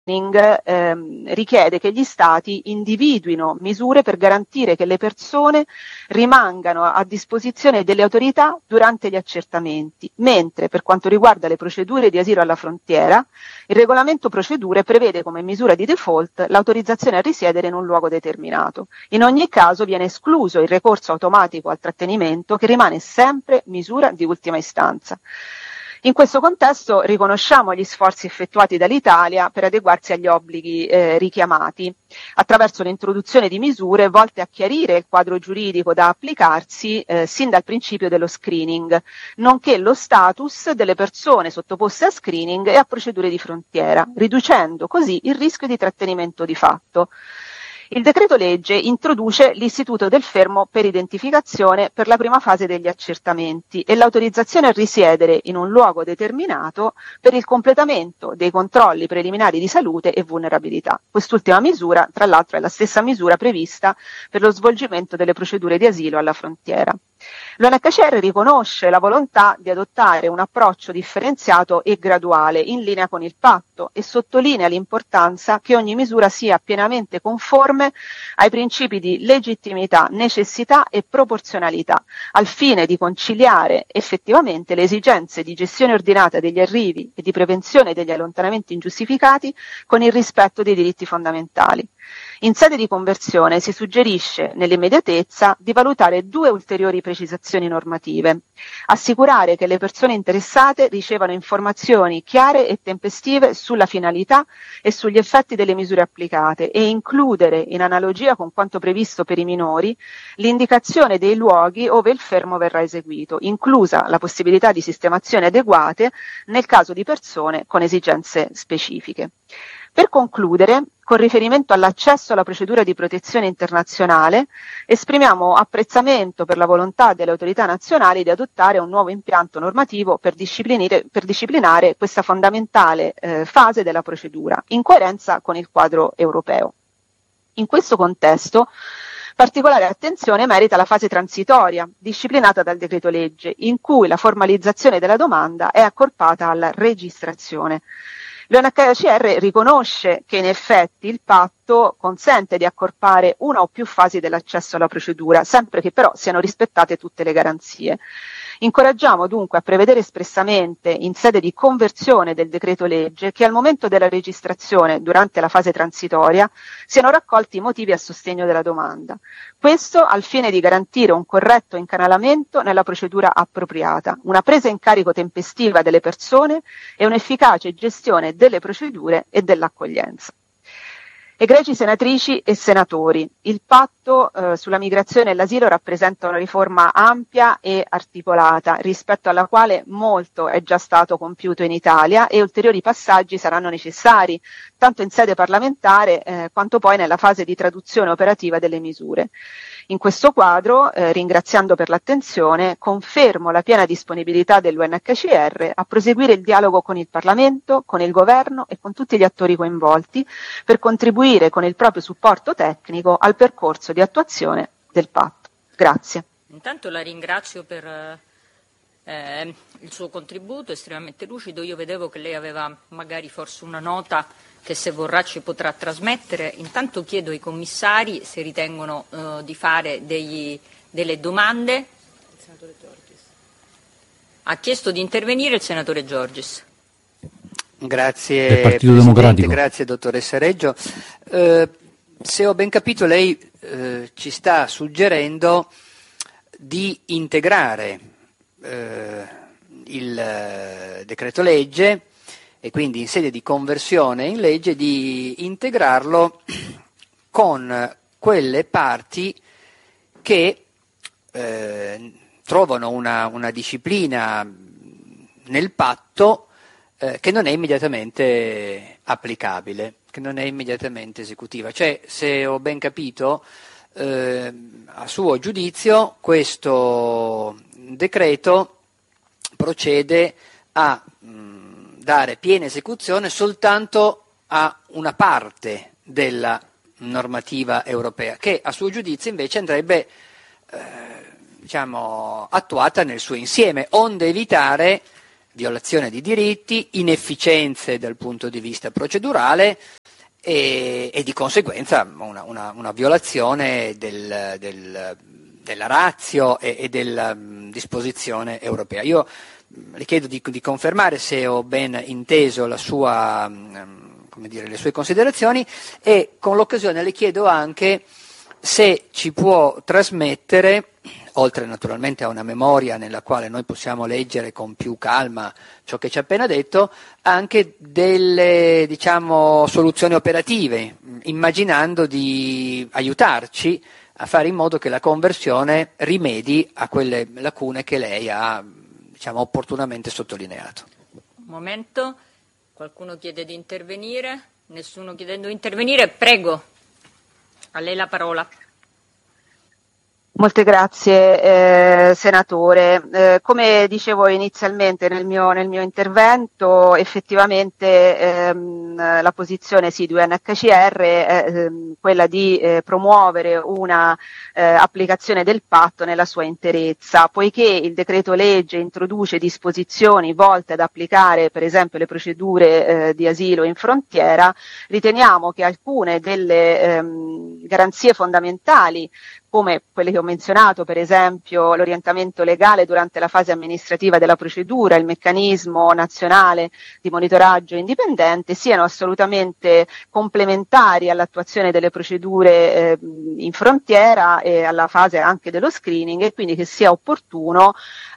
richiede che gli Stati individuino misure per garantire che le persone rimangano a disposizione delle autorità durante gli accertamenti, mentre per quanto riguarda le procedure di asilo alla frontiera, il regolamento procedure prevede come misura di default l'autorizzazione a risiedere in un luogo determinato. In ogni caso viene escluso il ricorso automatico al trattenimento, che rimane sempre misura di ultima istanza. In questo contesto riconosciamo gli sforzi effettuati dall'Italia per adeguarsi agli obblighi richiamati, attraverso l'introduzione di misure volte a chiarire il quadro giuridico da applicarsi sin dal principio dello screening, nonché lo status delle persone sottoposte a screening e a procedure di frontiera, riducendo così il rischio di trattenimento di fatto. Il decreto legge introduce l'istituto del fermo per identificazione per la prima fase degli accertamenti e l'autorizzazione a risiedere in un luogo determinato per il completamento dei controlli preliminari di salute e vulnerabilità. Quest'ultima misura, tra l'altro, è la stessa misura prevista per lo svolgimento delle procedure di asilo alla frontiera. L'UNHCR riconosce la volontà di adottare un approccio differenziato e graduale in linea con il patto e sottolinea l'importanza che ogni misura sia pienamente conforme ai principi di legittimità, necessità e proporzionalità, al fine di conciliare effettivamente le esigenze di gestione ordinata degli arrivi e di prevenzione degli allontanamenti ingiustificati con il rispetto dei diritti fondamentali. In sede di conversione si suggerisce nell'immediatezza di valutare 2 ulteriori precisazioni normative: assicurare che le persone interessate ricevano informazioni chiare e tempestive sulla finalità e sugli effetti delle misure applicate e includere, in analogia con quanto previsto per i minori, l'indicazione dei luoghi ove il fermo verrà eseguito, inclusa la possibilità di sistemazioni adeguate nel caso di persone con esigenze specifiche. Per concludere, con riferimento all'accesso alla procedura di protezione internazionale, esprimiamo apprezzamento per la volontà delle autorità nazionali di adottare un nuovo impianto normativo per disciplinare questa fondamentale fase della procedura, in coerenza con il quadro europeo. In questo contesto, particolare attenzione merita la fase transitoria, disciplinata dal decreto legge, in cui la formalizzazione della domanda è accorpata alla registrazione. L'UNHCR riconosce che in effetti il patto consente di accorpare una o più fasi dell'accesso alla procedura, sempre che però siano rispettate tutte le garanzie. Incoraggiamo dunque a prevedere espressamente in sede di conversione del decreto legge che al momento della registrazione, durante la fase transitoria, siano raccolti i motivi a sostegno della domanda. Questo al fine di garantire un corretto incanalamento nella procedura appropriata, una presa in carico tempestiva delle persone e un'efficace gestione delle procedure e dell'accoglienza. Egregi senatrici e senatori, il patto sulla migrazione e l'asilo rappresenta una riforma ampia e articolata, rispetto alla quale molto è già stato compiuto in Italia e ulteriori passaggi saranno necessari, tanto in sede parlamentare quanto poi nella fase di traduzione operativa delle misure. In questo quadro, ringraziando per l'attenzione, confermo la piena disponibilità dell'UNHCR a proseguire il dialogo con il Parlamento, con il Governo e con tutti gli attori coinvolti per contribuire con il proprio supporto tecnico al percorso di attuazione del patto. Grazie. Intanto la ringrazio per il suo contributo estremamente lucido. Io vedevo che lei aveva magari forse una nota che se vorrà ci potrà trasmettere. Intanto chiedo ai commissari se ritengono di fare delle domande. Il senatore Giorgis. Ha chiesto di intervenire il senatore Giorgis. Grazie Presidente, grazie dottoressa Reggio. Se ho ben capito lei ci sta suggerendo di integrare il decreto legge e quindi in sede di conversione in legge di integrarlo con quelle parti che trovano una disciplina nel patto che non è immediatamente applicabile, che non è immediatamente esecutiva. Cioè, se ho ben capito, a suo giudizio questo decreto procede a dare piena esecuzione soltanto a una parte della normativa europea, che a suo giudizio invece andrebbe attuata nel suo insieme, onde evitare violazione di diritti, inefficienze dal punto di vista procedurale e di conseguenza una violazione della ratio e della disposizione europea. Io le chiedo di confermare se ho ben inteso la sua, le sue considerazioni, e con l'occasione le chiedo anche se ci può trasmettere, oltre naturalmente a una memoria nella quale noi possiamo leggere con più calma ciò che ci ha appena detto, anche delle soluzioni operative, immaginando di aiutarci a fare in modo che la conversione rimedi a quelle lacune che lei ha opportunamente sottolineato. Un momento, qualcuno chiede di intervenire? Nessuno chiedendo di intervenire, prego, a lei la parola. Molte grazie senatore. Come dicevo inizialmente nel mio intervento, effettivamente la posizione di UNHCR è quella di promuovere una applicazione del patto nella sua interezza, poiché il decreto legge introduce disposizioni volte ad applicare per esempio le procedure di asilo in frontiera. Riteniamo che alcune delle garanzie fondamentali, come quelle che ho menzionato, per esempio l'orientamento legale durante la fase amministrativa della procedura, il meccanismo nazionale di monitoraggio indipendente, siano assolutamente complementari all'attuazione delle procedure in frontiera e alla fase anche dello screening, e quindi che sia opportuno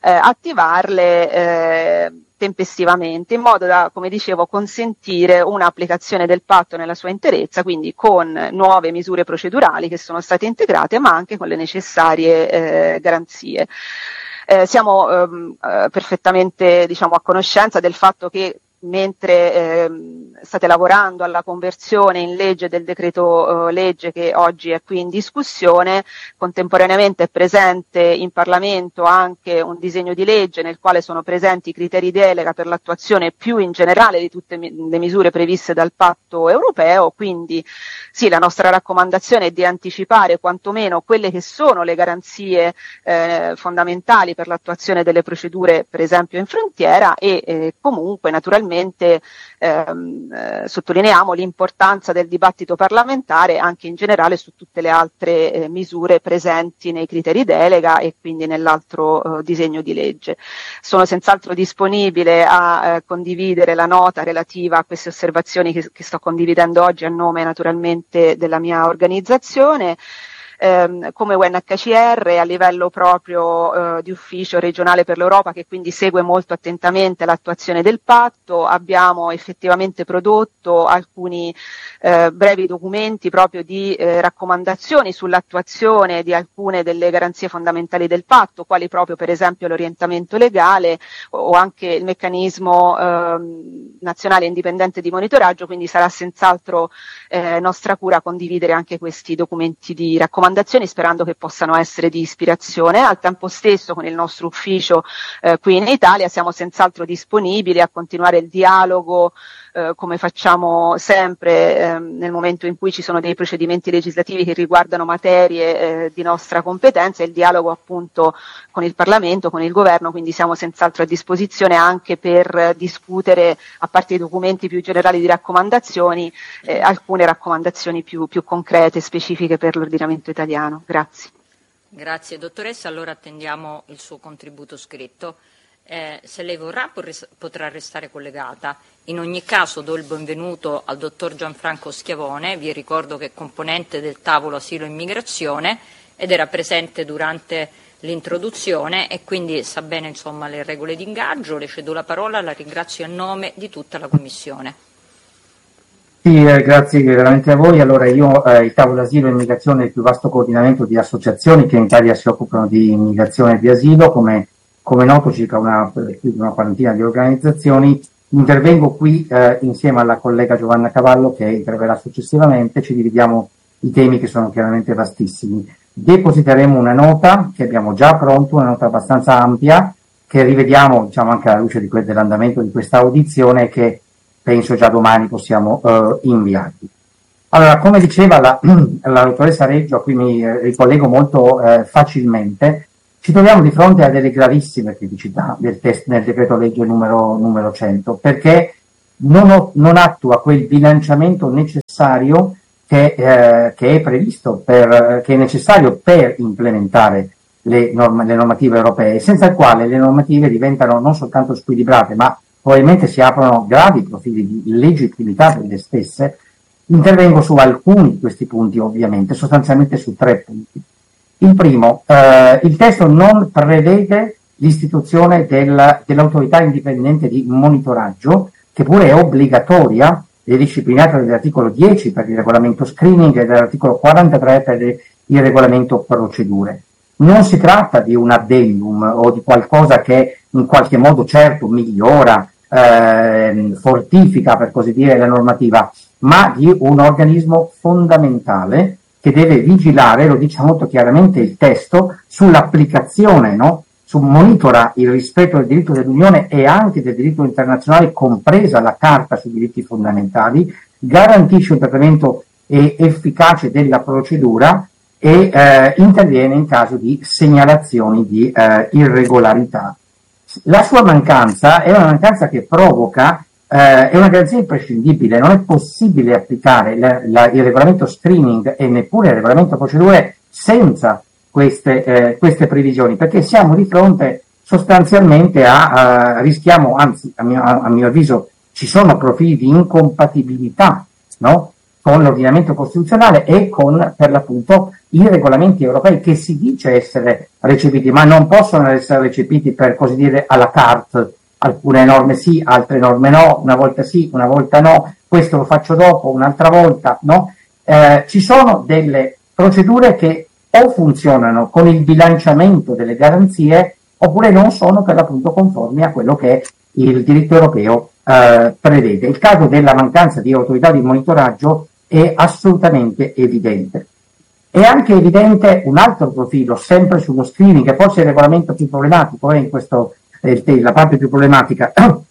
attivarle tempestivamente, in modo da, come dicevo, consentire un'applicazione del patto nella sua interezza, quindi con nuove misure procedurali che sono state integrate, ma anche con le necessarie garanzie. Siamo perfettamente a conoscenza del fatto che mentre state lavorando alla conversione in legge del decreto legge che oggi è qui in discussione, contemporaneamente è presente in Parlamento anche un disegno di legge nel quale sono presenti i criteri delega per l'attuazione più in generale di tutte le misure previste dal patto europeo. Quindi sì, la nostra raccomandazione è di anticipare quantomeno quelle che sono le garanzie fondamentali per l'attuazione delle procedure per esempio in frontiera e comunque naturalmente sottolineiamo l'importanza del dibattito parlamentare anche in generale su tutte le altre misure presenti nei criteri delega e quindi nell'altro disegno di legge. Sono senz'altro disponibile a condividere la nota relativa a queste osservazioni che sto condividendo oggi a nome naturalmente della mia organizzazione. Come UNHCR a livello proprio di ufficio regionale per l'Europa, che quindi segue molto attentamente l'attuazione del patto, abbiamo effettivamente prodotto alcuni brevi documenti proprio di raccomandazioni sull'attuazione di alcune delle garanzie fondamentali del patto, quali proprio per esempio l'orientamento legale o anche il meccanismo nazionale indipendente di monitoraggio, quindi sarà senz'altro nostra cura condividere anche questi documenti di raccomandazioni, sperando che possano essere di ispirazione. Al tempo stesso con il nostro ufficio qui in Italia siamo senz'altro disponibili a continuare il dialogo come facciamo sempre nel momento in cui ci sono dei procedimenti legislativi che riguardano materie di nostra competenza, il dialogo appunto con il Parlamento, con il Governo, quindi siamo senz'altro a disposizione anche per discutere, a parte i documenti più generali di raccomandazioni, alcune raccomandazioni più concrete, specifiche per l'ordinamento italiano. Grazie. Grazie dottoressa, allora attendiamo il suo contributo scritto. Se lei vorrà potrà restare collegata. In ogni caso do il benvenuto al dottor Gianfranco Schiavone, vi ricordo che è componente del tavolo asilo e immigrazione ed era presente durante l'introduzione e quindi sa bene le regole di ingaggio. Le cedo la parola, la ringrazio a nome di tutta la Commissione. Sì, grazie veramente a voi. Allora io, il tavolo asilo e immigrazione è il più vasto coordinamento di associazioni che in Italia si occupano di immigrazione e di asilo, come noto circa più di una quarantina di organizzazioni. Intervengo qui insieme alla collega Giovanna Cavallo che interverrà successivamente, ci dividiamo i temi che sono chiaramente vastissimi. Depositeremo una nota che abbiamo già pronta, una nota abbastanza ampia, che rivediamo anche alla luce dell'andamento di questa audizione, che penso già domani possiamo inviarvi. Allora, come diceva la dottoressa Reggio, a cui mi ricollego molto facilmente, ci troviamo di fronte a delle gravissime criticità del testo nel decreto legge numero 100, perché non attua quel bilanciamento necessario che è previsto che è necessario per implementare le normative europee, senza il quale le normative diventano non soltanto squilibrate, ma probabilmente si aprono gravi profili di illegittimità delle stesse. Intervengo su alcuni di questi punti, ovviamente, sostanzialmente su 3 punti. Il primo, il testo non prevede l'istituzione dell'autorità indipendente di monitoraggio, che pure è obbligatoria, è disciplinata dall'articolo 10 per il regolamento screening e dall'articolo 43 per il regolamento procedure. Non si tratta di un addendum o di qualcosa che in qualche modo certo migliora, fortifica per così dire la normativa, ma di un organismo fondamentale che deve vigilare, lo dice molto chiaramente il testo, sull'applicazione, no? Monitora il rispetto del diritto dell'Unione e anche del diritto internazionale, compresa la Carta sui diritti fondamentali, garantisce un trattamento efficace della procedura e interviene in caso di segnalazioni di irregolarità. La sua mancanza è una mancanza che provoca, è una garanzia imprescindibile, non è possibile applicare il regolamento screening e neppure il regolamento procedure senza queste previsioni, perché siamo di fronte sostanzialmente rischiamo, anzi a mio avviso ci sono profili di incompatibilità, no? Con l'ordinamento costituzionale e con, per l'appunto, i regolamenti europei che si dice essere recepiti, ma non possono essere recepiti per così dire à la carte. Alcune norme sì, altre norme no, una volta sì, una volta no, questo lo faccio dopo, un'altra volta no. Ci sono delle procedure che o funzionano con il bilanciamento delle garanzie oppure non sono per l'appunto conformi a quello che il diritto europeo prevede. Il caso della mancanza di autorità di monitoraggio è assolutamente evidente. È anche evidente un altro profilo, sempre sullo screening, che forse è il regolamento più problematico, in questo la parte più problematica,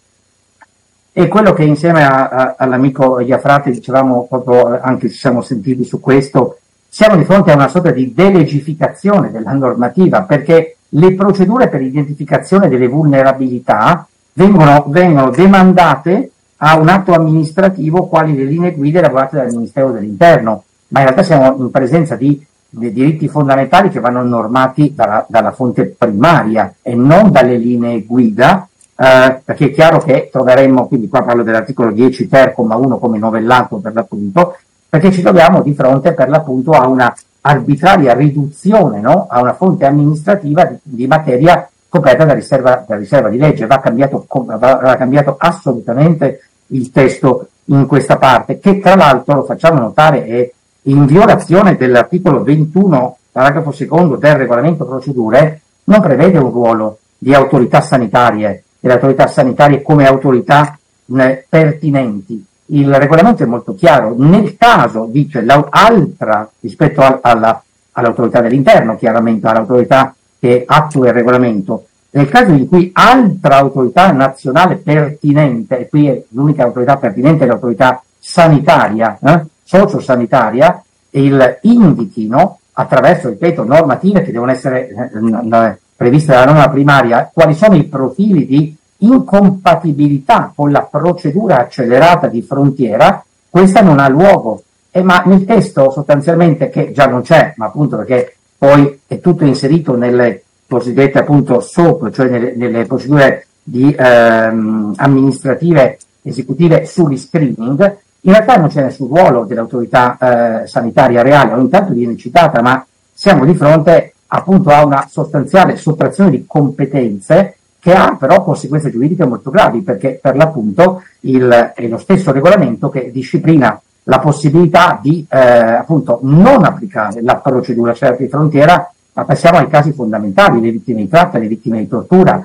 è quello che insieme all'amico Iafrate dicevamo proprio, anche ci siamo sentiti su questo, siamo di fronte a una sorta di delegificazione della normativa, perché le procedure per identificazione delle vulnerabilità vengono demandate a un atto amministrativo quali le linee guida elaborate dal Ministero dell'Interno, ma in realtà siamo in presenza di diritti fondamentali che vanno normati dalla fonte primaria e non dalle linee guida, perché è chiaro che troveremmo, quindi qua parlo dell'articolo 10 ter, comma 1 come novellato per l'appunto, perché ci troviamo di fronte per l'appunto a una arbitraria riduzione, no? A una fonte amministrativa di materia coperta da riserva di legge. Va cambiato assolutamente il testo in questa parte, che tra l'altro, lo facciamo notare, è in violazione dell'articolo 21, paragrafo secondo del regolamento procedure, non prevede un ruolo di autorità sanitarie, e le autorità sanitarie come autorità pertinenti. Il regolamento è molto chiaro, nel caso dice altra rispetto all'autorità dell'interno, chiaramente all'autorità che attua il regolamento, nel caso in cui altra autorità nazionale pertinente, e qui è l'unica autorità pertinente è l'autorità sanitaria, sociosanitaria, indichino attraverso, ripeto, normative che devono essere previste dalla norma primaria, quali sono i profili di incompatibilità con la procedura accelerata di frontiera, questa non ha luogo. Ma nel testo sostanzialmente, che già non c'è, ma appunto perché poi è tutto inserito nelle cosiddette appunto SOP, cioè nelle procedure amministrative esecutive sugli screening, in realtà non c'è nessun ruolo dell'autorità sanitaria reale, ogni tanto viene citata, ma siamo di fronte appunto a una sostanziale sottrazione di competenze che ha però conseguenze giuridiche molto gravi, perché per l'appunto è lo stesso regolamento che disciplina la possibilità di appunto non applicare la procedura accelerata di frontiera, ma passiamo ai casi fondamentali: le vittime di tratta, le vittime di tortura,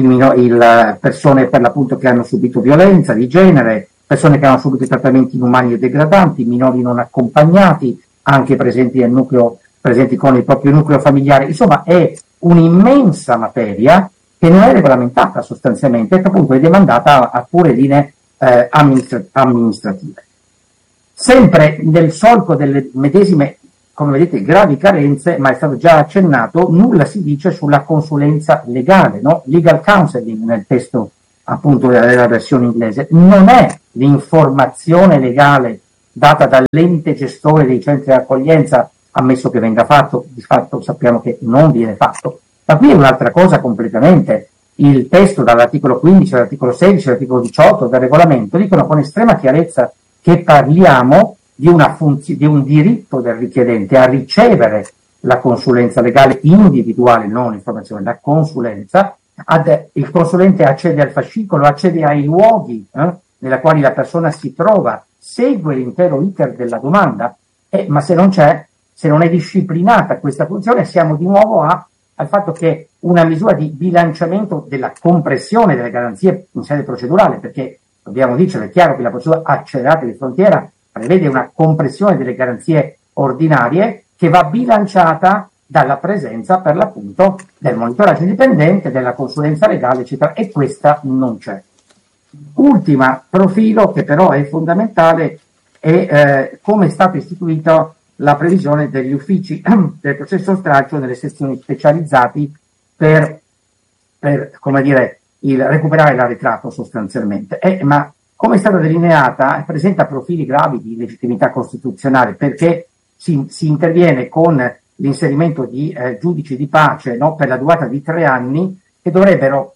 persone per l'appunto che hanno subito violenza di genere, persone che hanno subito trattamenti inumani e degradanti, minori non accompagnati, anche presenti con il proprio nucleo familiare. Insomma, è un'immensa materia che non è regolamentata sostanzialmente, che appunto è demandata a pure linee amministrative. Sempre nel solco delle medesime come vedete, gravi carenze, ma è stato già accennato, nulla si dice sulla consulenza legale, no? Legal counseling nel testo appunto della versione inglese. Non è l'informazione legale data dall'ente gestore dei centri di accoglienza, ammesso che venga fatto, di fatto sappiamo che non viene fatto. Ma qui è un'altra cosa completamente. Il testo dall'articolo 15 all'articolo 16 all'articolo 18 del regolamento dicono con estrema chiarezza che parliamo di un diritto del richiedente a ricevere la consulenza legale individuale, non l'informazione, la consulenza. Il consulente accede al fascicolo, accede ai luoghi nella quali la persona si trova, segue l'intero iter della domanda, ma se non è disciplinata questa funzione, siamo di nuovo al fatto che una misura di bilanciamento della compressione delle garanzie in sede procedurale, perché dobbiamo dircelo, è chiaro che la procedura accelerata di frontiera prevede una compressione delle garanzie ordinarie che va bilanciata dalla presenza per l'appunto del monitoraggio indipendente, della consulenza legale, eccetera, e questa non c'è. Ultimo profilo che però è fondamentale è come è stata istituita la previsione degli uffici del processo stralcio nelle sezioni specializzati per come dire, recuperare l'arretrato sostanzialmente. Ma come è stata delineata, presenta profili gravi di illegittimità costituzionale perché si interviene con l'inserimento di giudici di pace, no, per la durata di 3 anni che dovrebbero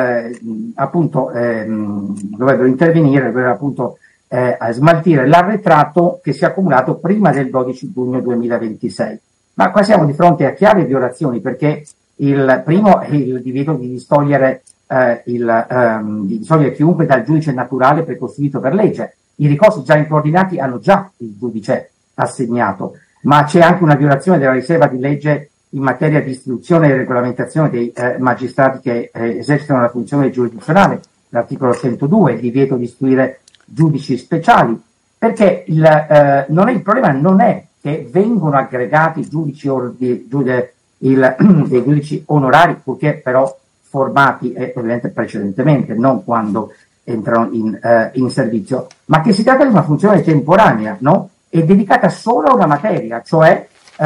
intervenire, dovrebbero appunto a smaltire l'arretrato che si è accumulato prima del 12 giugno 2026. Ma qua siamo di fronte a chiare violazioni, perché il primo è il divieto di distogliere chiunque dal giudice naturale precostituito per legge. I ricorsi già incoordinati hanno già il giudice assegnato, ma c'è anche una violazione della riserva di legge in materia di istruzione e regolamentazione dei magistrati che esercitano la funzione giurisdizionale, l'articolo 102, il divieto di istruire giudici speciali, perché il problema non è che vengono aggregati dei giudici onorari, purché però formati ovviamente precedentemente, non quando entrano in servizio, ma che si tratta di una funzione temporanea, no? E dedicata solo a una materia, cioè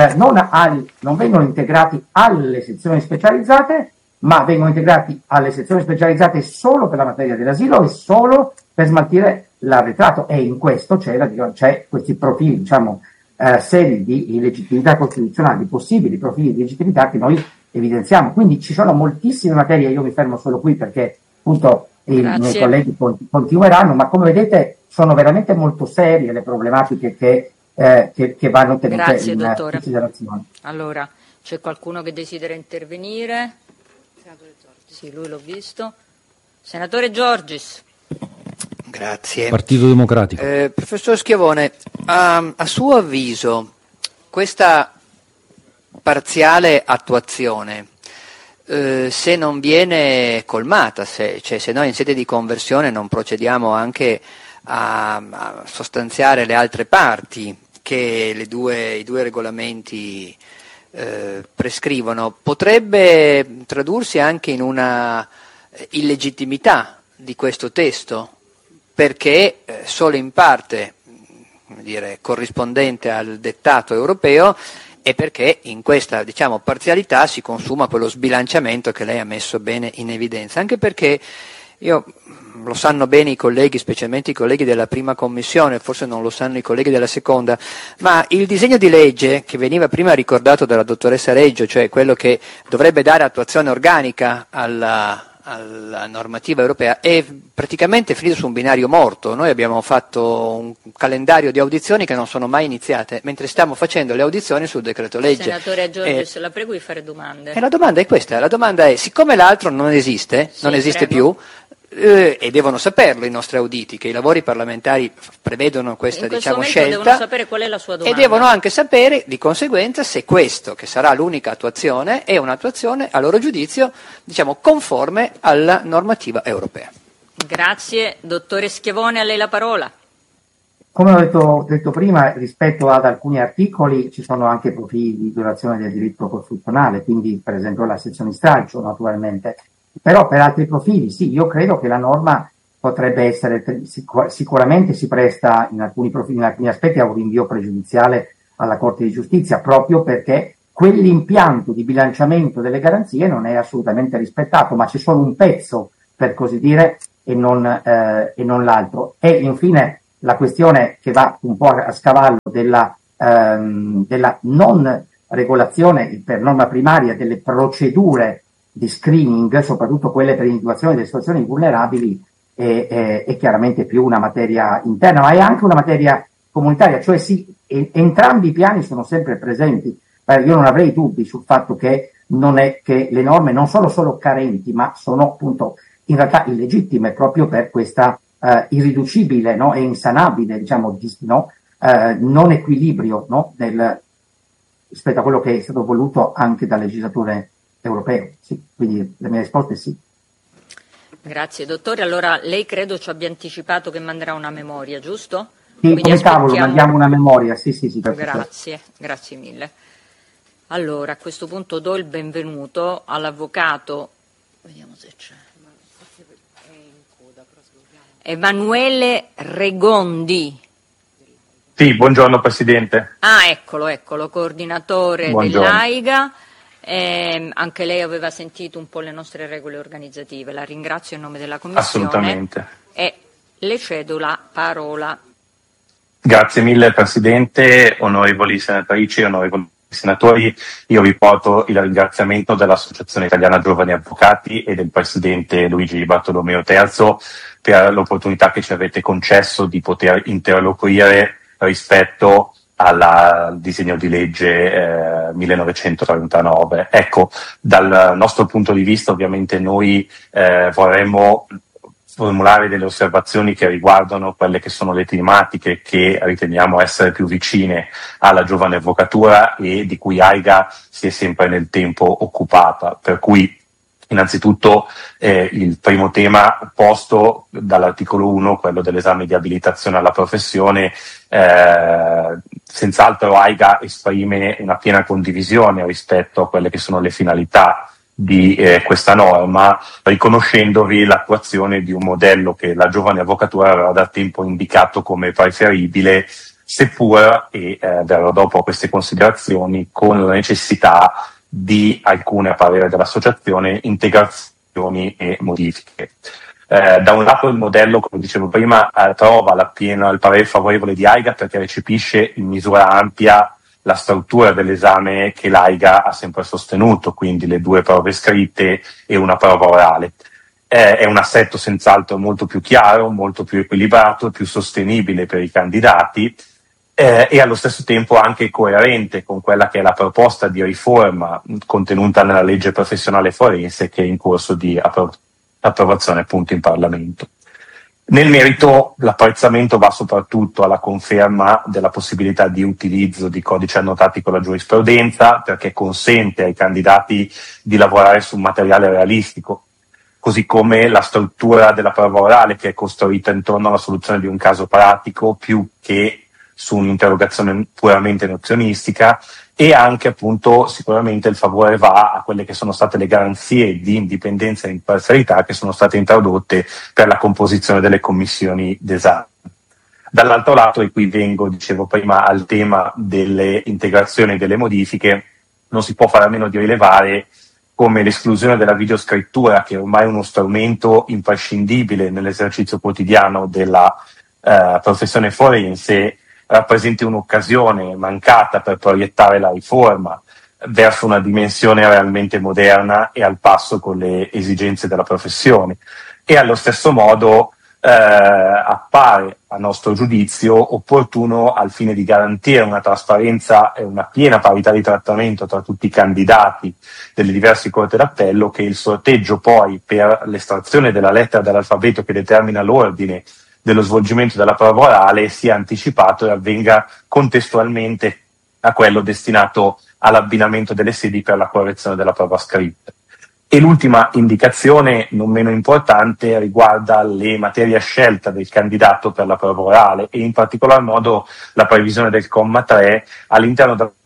non vengono integrati alle sezioni specializzati, ma vengono integrati alle sezioni specializzate solo per la materia dell'asilo e solo per smaltire l'arretrato, e in questo c'è questi profili, diciamo, seri di illegittimità costituzionale, di possibili profili di legittimità che noi evidenziamo. Quindi ci sono moltissime materie, io mi fermo solo qui perché appunto i miei colleghi continueranno, ma come vedete sono veramente molto serie le problematiche che vanno tenute in considerazione. Allora, c'è qualcuno che desidera intervenire? Senatore Giorgis. Sì, lui l'ho visto. Senatore Giorgis. Grazie. Partito Democratico. Professor Schiavone, a suo avviso questa parziale attuazione, se non viene colmata, se noi in sede di conversione non procediamo anche a sostanziare le altre parti che i due regolamenti prescrivono, potrebbe tradursi anche in una illegittimità di questo testo, perché solo in parte, come dire, corrispondente al dettato europeo, e perché in questa, diciamo, parzialità si consuma quello sbilanciamento che lei ha messo bene in evidenza, anche perché lo sanno bene i colleghi, specialmente i colleghi della prima commissione, forse non lo sanno i colleghi della seconda, ma il disegno di legge che veniva prima ricordato dalla dottoressa Reggio, cioè quello che dovrebbe dare attuazione organica alla normativa europea, è praticamente finito su un binario morto. Noi abbiamo fatto un calendario di audizioni che non sono mai iniziate, mentre stiamo facendo le audizioni sul decreto legge. Senatore Giorgis, la prego di fare domande. E la domanda è questa, la domanda è: siccome l'altro non esiste, non esiste più, e devono saperlo i nostri auditi, che i lavori parlamentari prevedono questa, diciamo, scelta, devono sapere qual è la sua domanda. E devono anche sapere di conseguenza se questo, che sarà l'unica attuazione, è un'attuazione a loro giudizio, diciamo, conforme alla normativa europea. Grazie. Dottore Schiavone, a lei la parola. Come ho detto prima, rispetto ad alcuni articoli ci sono anche profili di violazione del diritto costituzionale, quindi per esempio la sezione stralcio, naturalmente. Però per altri profili sì, io credo che la norma potrebbe essere, sicuramente si presta in alcuni profili, in alcuni aspetti, a un rinvio pregiudiziale alla Corte di Giustizia, proprio perché quell'impianto di bilanciamento delle garanzie non è assolutamente rispettato, ma c'è solo un pezzo, per così dire, e non l'altro. E infine la questione che va un po' a scavallo della non regolazione per norma primaria delle procedure di screening, soprattutto quelle per l'individuazione delle situazioni vulnerabili, è chiaramente più una materia interna, ma è anche una materia comunitaria, cioè sì, entrambi i piani sono sempre presenti. Io non avrei dubbi sul fatto che non è che le norme non sono solo carenti, ma sono appunto in realtà illegittime proprio per questa irriducibile, no, e insanabile, diciamo, non equilibrio, no, rispetto a quello che è stato voluto anche dal legislatore europeo. Sì, quindi la mia risposta è sì. Grazie dottore. Allora lei credo ci abbia anticipato che manderà una memoria, giusto? Sì, quindi come tavolo mandiamo una memoria, sì. Grazie mille. Allora a questo punto do il benvenuto all'avvocato, vediamo se c'è, Emanuele Regondi. Sì, buongiorno Presidente. Eccolo, coordinatore dell'AIGA. Anche lei aveva sentito un po' le nostre regole organizzative, la ringrazio in nome della Commissione. Assolutamente. E le cedo la parola. Grazie mille Presidente, onorevoli senatrici, onorevoli senatori, io vi porto il ringraziamento dell'Associazione Italiana Giovani Avvocati e del Presidente Luigi Bartolomeo III per l'opportunità che ci avete concesso di poter interloquire rispetto al disegno di legge 1939. Ecco, dal nostro punto di vista ovviamente noi vorremmo formulare delle osservazioni che riguardano quelle che sono le tematiche che riteniamo essere più vicine alla giovane avvocatura e di cui AIGA si è sempre nel tempo occupata. Per cui innanzitutto il primo tema posto dall'articolo 1, quello dell'esame di abilitazione alla professione, senz'altro AIGA esprime una piena condivisione rispetto a quelle che sono le finalità di questa norma, riconoscendovi l'attuazione di un modello che la giovane avvocatura aveva da tempo indicato come preferibile, seppur, e verrò dopo a queste considerazioni, con la necessità di alcune, a parere dell'associazione, integrazioni e modifiche. Da un lato il modello, come dicevo prima, trova il parere favorevole di AIGA perché recepisce in misura ampia la struttura dell'esame che l'AIGA ha sempre sostenuto, quindi le 2 prove scritte e una prova orale. È un assetto senz'altro molto più chiaro, molto più equilibrato, più sostenibile per i candidati e allo stesso tempo anche coerente con quella che è la proposta di riforma contenuta nella legge professionale forense che è in corso di approvazione appunto in Parlamento. Nel merito l'apprezzamento va soprattutto alla conferma della possibilità di utilizzo di codici annotati con la giurisprudenza, perché consente ai candidati di lavorare su un materiale realistico, così come la struttura della prova orale che è costruita intorno alla soluzione di un caso pratico più che su un'interrogazione puramente nozionistica, e anche appunto sicuramente il favore va a quelle che sono state le garanzie di indipendenza e imparzialità che sono state introdotte per la composizione delle commissioni d'esame. Dall'altro lato, e qui vengo, dicevo prima, al tema delle integrazioni e delle modifiche, non si può fare a meno di rilevare come l'esclusione della videoscrittura, che è ormai uno strumento imprescindibile nell'esercizio quotidiano della professione forense, rappresenti un'occasione mancata per proiettare la riforma verso una dimensione realmente moderna e al passo con le esigenze della professione. E allo stesso modo appare, a nostro giudizio, opportuno al fine di garantire una trasparenza e una piena parità di trattamento tra tutti i candidati delle diverse corti d'appello, che il sorteggio poi per l'estrazione della lettera dell'alfabeto che determina l'ordine dello svolgimento della prova orale sia anticipato e avvenga contestualmente a quello destinato all'abbinamento delle sedi per la correzione della prova scritta. E l'ultima indicazione, non meno importante, riguarda le materie a scelta del candidato per la prova orale e in particolar modo la previsione del comma 3, all'interno della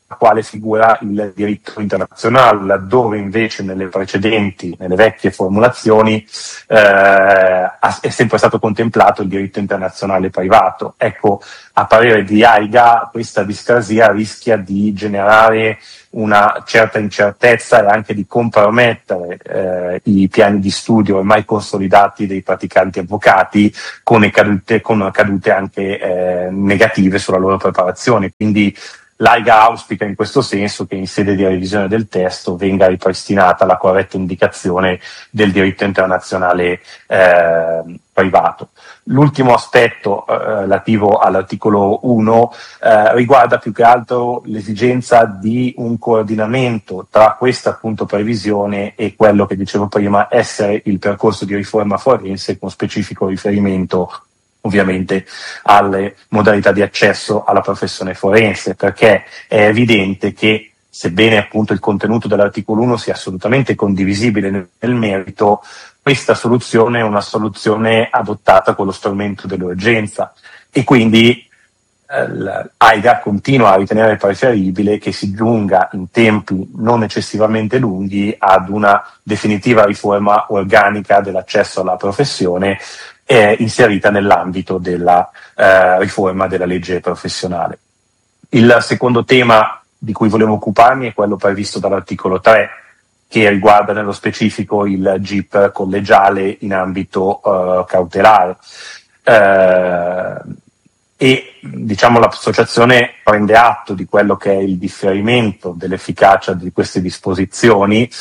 quale figura il diritto internazionale, laddove invece nelle vecchie formulazioni è sempre stato contemplato il diritto internazionale privato. Ecco, a parere di AIGA questa discrasia rischia di generare una certa incertezza e anche di compromettere i piani di studio ormai consolidati dei praticanti avvocati con cadute anche negative sulla loro preparazione. Quindi l'AIGA auspica in questo senso che in sede di revisione del testo venga ripristinata la corretta indicazione del diritto internazionale privato. L'ultimo aspetto relativo all'articolo 1 riguarda più che altro l'esigenza di un coordinamento tra questa appunto previsione e quello che dicevo prima essere il percorso di riforma forense, con specifico riferimento ovviamente alle modalità di accesso alla professione forense, perché è evidente che, sebbene appunto il contenuto dell'articolo 1 sia assolutamente condivisibile nel merito, questa soluzione è una soluzione adottata con lo strumento dell'urgenza e quindi l'AIGA continua a ritenere preferibile che si giunga in tempi non eccessivamente lunghi ad una definitiva riforma organica dell'accesso alla professione inserita nell'ambito della riforma della legge professionale. Il secondo tema di cui volevo occuparmi è quello previsto dall'articolo 3, che riguarda nello specifico il GIP collegiale in ambito cautelare. E diciamo l'associazione prende atto di quello che è il differimento dell'efficacia di queste disposizioni,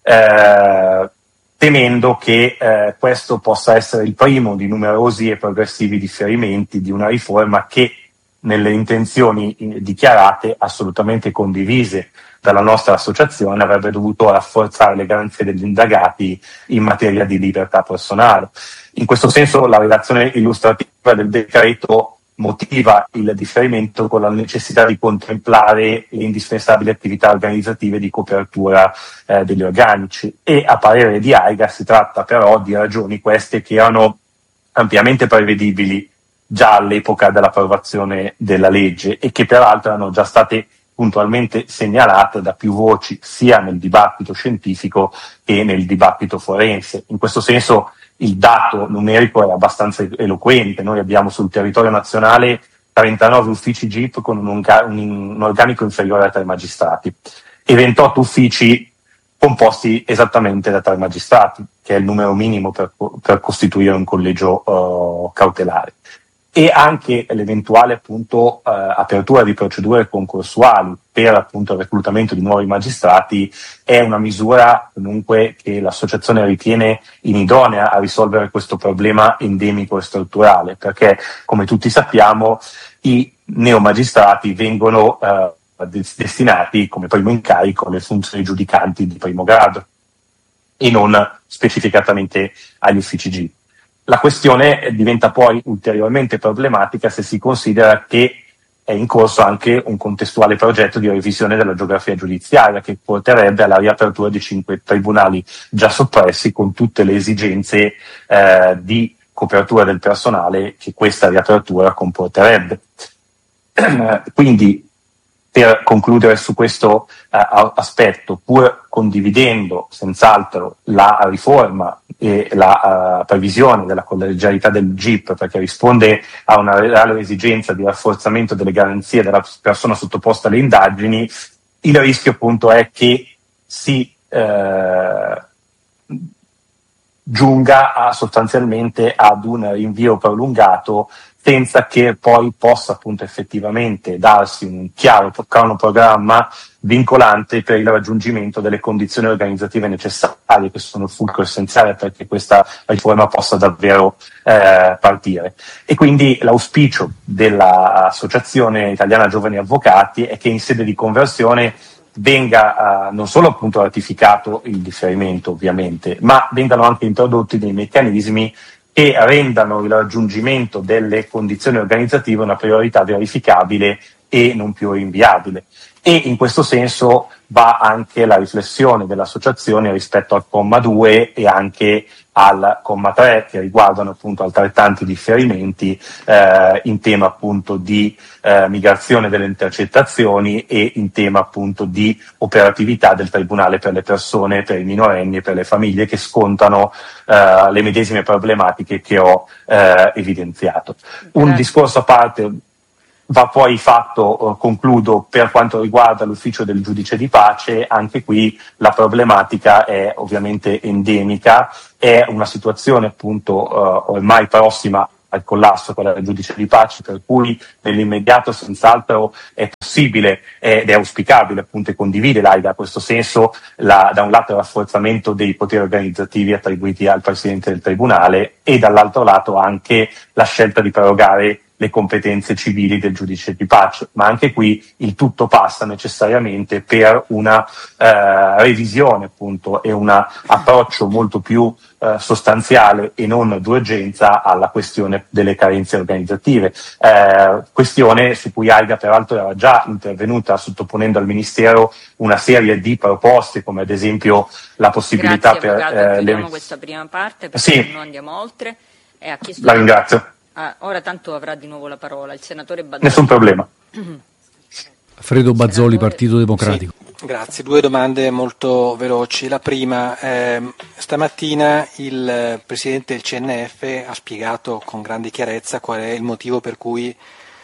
temendo che questo possa essere il primo di numerosi e progressivi differimenti di una riforma che, nelle intenzioni dichiarate, assolutamente condivise dalla nostra associazione, avrebbe dovuto rafforzare le garanzie degli indagati in materia di libertà personale. In questo senso la relazione illustrativa del decreto motiva il differimento con la necessità di contemplare le indispensabili attività organizzative di copertura degli organici, e a parere di AIGA si tratta però di ragioni queste che erano ampiamente prevedibili già all'epoca dell'approvazione della legge e che peraltro erano già state puntualmente segnalate da più voci sia nel dibattito scientifico che nel dibattito forense. In questo senso il dato numerico è abbastanza eloquente. Noi abbiamo sul territorio nazionale 39 uffici GIP con un organico inferiore a 3 magistrati e 28 uffici composti esattamente da 3 magistrati, che è il numero minimo per costituire un collegio cautelare. E anche l'eventuale appunto apertura di procedure concorsuali per appunto il reclutamento di nuovi magistrati è una misura comunque che l'associazione ritiene inidonea a risolvere questo problema endemico e strutturale, perché come tutti sappiamo i neomagistrati vengono destinati come primo incarico alle funzioni giudicanti di primo grado e non specificatamente agli uffici GIP. La questione diventa poi ulteriormente problematica se si considera che è in corso anche un contestuale progetto di revisione della geografia giudiziaria che porterebbe alla riapertura di 5 tribunali già soppressi, con tutte le esigenze di copertura del personale che questa riapertura comporterebbe. Quindi, per concludere su questo aspetto, pur condividendo senz'altro la riforma e la previsione della collegialità del GIP, perché risponde a una reale esigenza di rafforzamento delle garanzie della persona sottoposta alle indagini, il rischio appunto è che si giunga sostanzialmente ad un rinvio prolungato senza che poi possa appunto effettivamente darsi un chiaro cronoprogramma vincolante per il raggiungimento delle condizioni organizzative necessarie, che sono il fulcro essenziale perché questa riforma possa davvero partire. E quindi l'auspicio dell'Associazione Italiana Giovani Avvocati è che in sede di conversione venga non solo appunto ratificato il differimento ovviamente, ma vengano anche introdotti dei meccanismi che rendano il raggiungimento delle condizioni organizzative una priorità verificabile e non più rinviabile. E in questo senso va anche la riflessione dell'associazione rispetto al comma 2 e anche al comma 3, che riguardano appunto altrettanti differimenti in tema appunto di migrazione delle intercettazioni e in tema appunto di operatività del Tribunale per le persone, per i minorenni e per le famiglie che scontano le medesime problematiche che ho evidenziato. Un discorso a parte va poi fatto, concludo, per quanto riguarda l'ufficio del giudice di pace. Anche qui la problematica è ovviamente endemica, è una situazione appunto ormai prossima al collasso, quella del giudice di pace, per cui nell'immediato senz'altro è possibile ed è auspicabile, appunto, e condivide l'AIDA a questo senso, da un lato il rafforzamento dei poteri organizzativi attribuiti al Presidente del Tribunale e dall'altro lato anche la scelta di prorogare le competenze civili del giudice di pace, ma anche qui il tutto passa necessariamente per una revisione appunto e un approccio molto più sostanziale e non d'urgenza alla questione delle carenze organizzative, questione su cui AIDA peraltro era già intervenuta sottoponendo al Ministero una serie di proposte, come ad esempio la possibilità. Grazie, avvocato, chiudiamo questa prima parte perché non andiamo oltre. La ringrazio. Ora tanto avrà di nuovo la parola il senatore Bazzoli. Nessun problema. Alfredo Bazzoli, Partito Democratico. Sì, grazie. Due domande molto veloci. La prima, stamattina il Presidente del CNF ha spiegato con grande chiarezza qual è il motivo per cui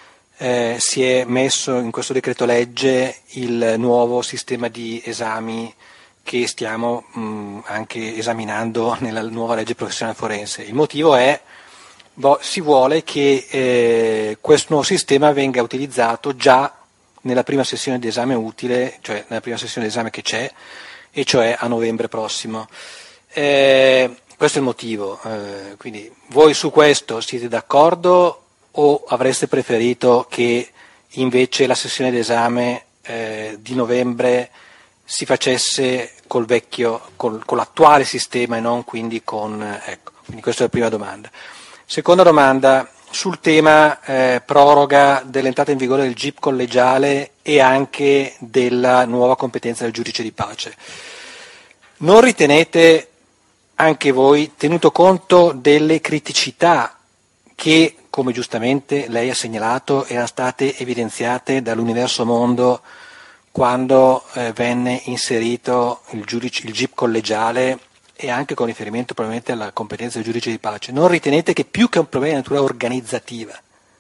si è messo in questo decreto legge il nuovo sistema di esami che stiamo anche esaminando nella nuova legge professionale forense. Il motivo è si vuole che questo nuovo sistema venga utilizzato già nella prima sessione di esame utile, cioè nella prima sessione di esame che c'è, e cioè a novembre prossimo. Questo è il motivo. Quindi voi su questo siete d'accordo o avreste preferito che invece la sessione d'esame di novembre si facesse con l'attuale sistema e non quindi quindi questa è la prima domanda. Seconda domanda, sul tema proroga dell'entrata in vigore del GIP collegiale e anche della nuova competenza del giudice di pace. Non ritenete anche voi, tenuto conto delle criticità che, come giustamente lei ha segnalato, erano state evidenziate dall'Universo Mondo quando venne inserito il GIP collegiale e anche con riferimento probabilmente alla competenza del giudice di pace, non ritenete che più che un problema di natura organizzativa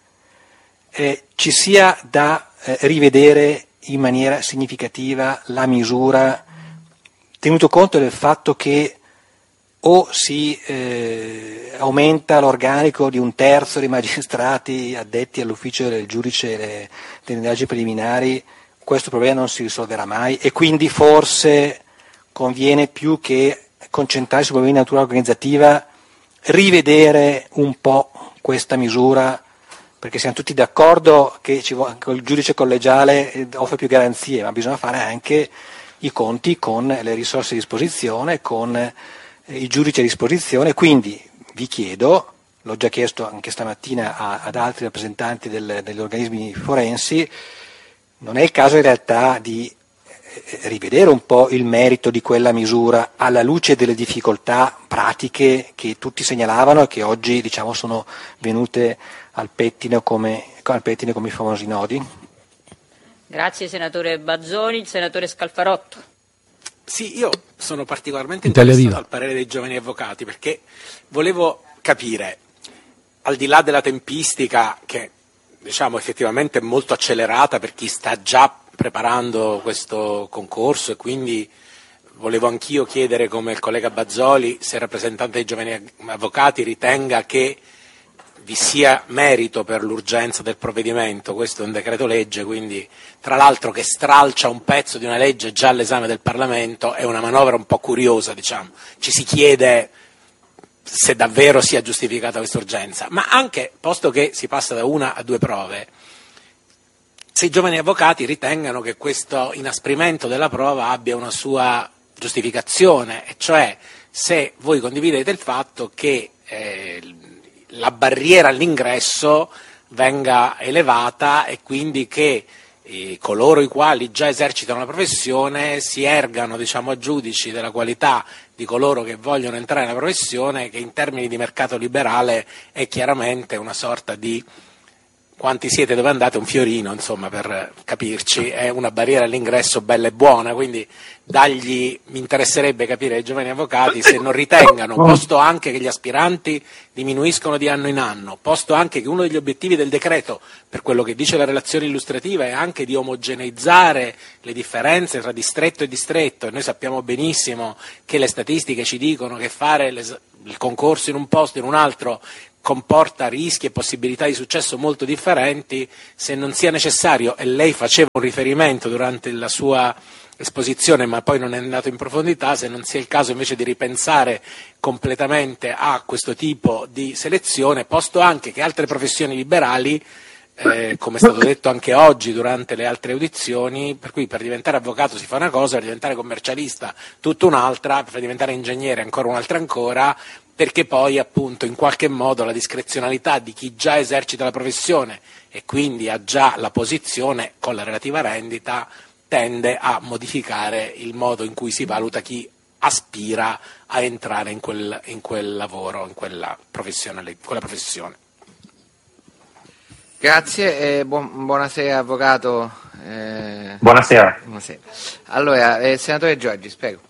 ci sia da rivedere in maniera significativa la misura, tenuto conto del fatto che o si aumenta l'organico di un terzo dei magistrati addetti all'ufficio del giudice delle indagini preliminari, questo problema non si risolverà mai e quindi forse conviene più che concentrarsi su problemi di natura organizzativa, rivedere un po' questa misura, perché siamo tutti d'accordo che il giudice collegiale offre più garanzie, ma bisogna fare anche i conti con le risorse a disposizione, con i giudici a disposizione. Quindi vi chiedo, l'ho già chiesto anche stamattina ad altri rappresentanti degli organismi forensi, non è il caso in realtà di rivedere un po' il merito di quella misura alla luce delle difficoltà pratiche che tutti segnalavano e che oggi sono venute al pettine come i famosi nodi? Grazie senatore Bazzoli. Il senatore Scalfarotto. Sì, io sono particolarmente interessato al parere dei giovani avvocati perché volevo capire, al di là della tempistica che effettivamente è molto accelerata per chi sta già preparando questo concorso, e quindi volevo anch'io chiedere, come il collega Bazzoli, se il rappresentante dei giovani avvocati ritenga che vi sia merito per l'urgenza del provvedimento. Questo è un decreto legge, quindi tra l'altro che stralcia un pezzo di una legge già all'esame del Parlamento, è una manovra un po' curiosa, ci si chiede se davvero sia giustificata questa urgenza, ma anche, posto che si passa da una a due prove, se i giovani avvocati ritengano che questo inasprimento della prova abbia una sua giustificazione, e cioè se voi condividete il fatto che la barriera all'ingresso venga elevata e quindi che coloro i quali già esercitano la professione si ergano a giudici della qualità di coloro che vogliono entrare nella professione, che in termini di mercato liberale è chiaramente una sorta di quanti siete, dove andate, un fiorino, insomma, per capirci, è una barriera all'ingresso bella e buona, quindi mi interesserebbe capire ai giovani avvocati se non ritengano, posto anche che gli aspiranti diminuiscono di anno in anno, posto anche che uno degli obiettivi del decreto, per quello che dice la relazione illustrativa, è anche di omogeneizzare le differenze tra distretto e distretto, e noi sappiamo benissimo che le statistiche ci dicono che fare il concorso in un posto, in un altro, comporta rischi e possibilità di successo molto differenti, se non sia necessario, e lei faceva un riferimento durante la sua esposizione ma poi non è andato in profondità, se non sia il caso invece di ripensare completamente a questo tipo di selezione, posto anche che altre professioni liberali, come è stato detto anche oggi durante le altre audizioni, per cui per diventare avvocato si fa una cosa, per diventare commercialista tutta un'altra, per diventare ingegnere ancora un'altra ancora, perché poi appunto in qualche modo la discrezionalità di chi già esercita la professione e quindi ha già la posizione con la relativa rendita tende a modificare il modo in cui si valuta chi aspira a entrare in quel lavoro, in quella professione. Grazie, buonasera avvocato. Buonasera. Allora, senatore Giorgis, prego.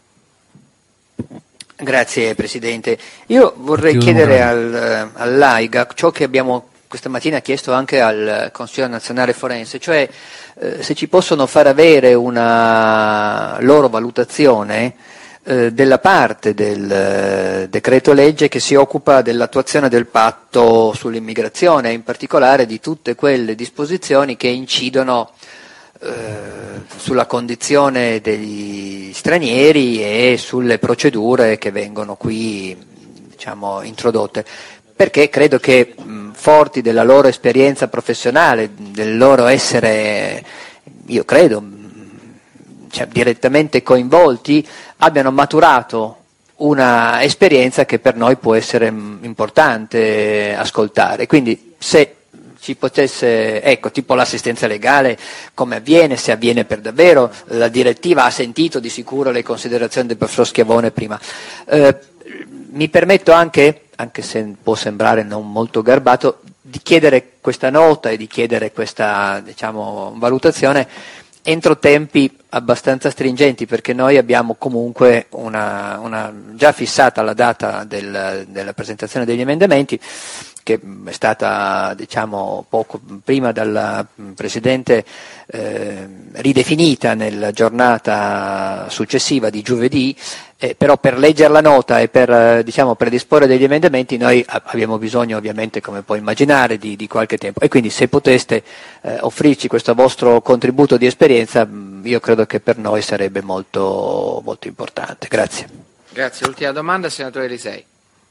Grazie Presidente. Io vorrei chiedere all'AIGA ciò che abbiamo questa mattina chiesto anche al Consiglio nazionale forense, cioè se ci possono far avere una loro valutazione della parte del decreto legge che si occupa dell'attuazione del patto sull'immigrazione, in particolare di tutte quelle disposizioni che incidono sulla condizione degli stranieri e sulle procedure che vengono qui introdotte, perché credo che forti della loro esperienza professionale, del loro essere, io credo, direttamente coinvolti, abbiano maturato una esperienza che per noi può essere importante ascoltare. Quindi se ci potesse, tipo l'assistenza legale, come avviene, se avviene per davvero, la direttiva ha sentito di sicuro le considerazioni del professor Schiavone prima. Mi permetto anche se può sembrare non molto garbato, di chiedere questa nota e di chiedere questa valutazione entro tempi abbastanza stringenti, perché noi abbiamo comunque già fissata la data della presentazione degli emendamenti, che è stata poco prima dal Presidente ridefinita nella giornata successiva di giovedì, però per leggere la nota e per predisporre degli emendamenti noi abbiamo bisogno, ovviamente, come puoi immaginare, di qualche tempo, e quindi se poteste offrirci questo vostro contributo di esperienza, io credo che per noi sarebbe molto, molto importante. Grazie. Grazie. Ultima domanda, senatore Lisei.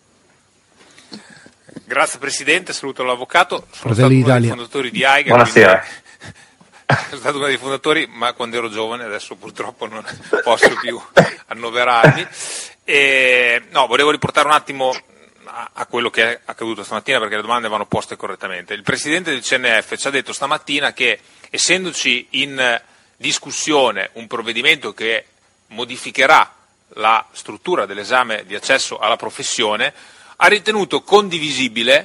Grazie Presidente, saluto l'avvocato. Sono Fratelli stato uno d'Italia. dei fondatori di AIGA. Buonasera. Sono stato uno dei fondatori, ma quando ero giovane, adesso purtroppo non posso più annoverarmi. Volevo riportare un attimo a quello che è accaduto stamattina, perché le domande vanno poste correttamente. Il Presidente del CNF ci ha detto stamattina che, essendoci in discussione un provvedimento che modificherà la struttura dell'esame di accesso alla professione, ha ritenuto condivisibile